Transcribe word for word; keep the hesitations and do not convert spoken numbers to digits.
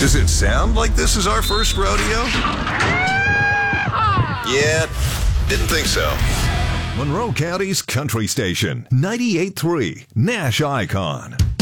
Does it sound like this is our first rodeo? Yeah, didn't think so. Monroe County's country station, ninety-eight point three, Nash Icon.